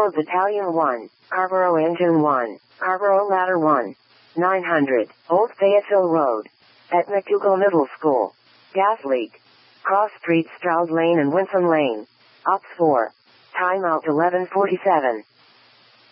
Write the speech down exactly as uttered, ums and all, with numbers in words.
Road Battalion one, Arboro Engine one, Arboro Ladder one, nine hundred, Old Fayetteville Road. At McDougall Middle School. Gas leak. Cross Street, Stroud Lane and Winston Lane. Ops four. Timeout eleven forty-seven.